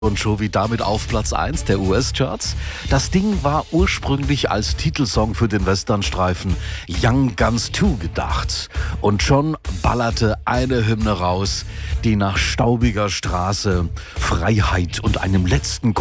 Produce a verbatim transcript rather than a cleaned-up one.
Und Jovi damit auf Platz eins der U S-Charts. Das Ding war ursprünglich als Titelsong für den Westernstreifen Young Guns zwei gedacht. Und schon ballerte eine Hymne raus, die nach staubiger Straße, Freiheit und einem letzten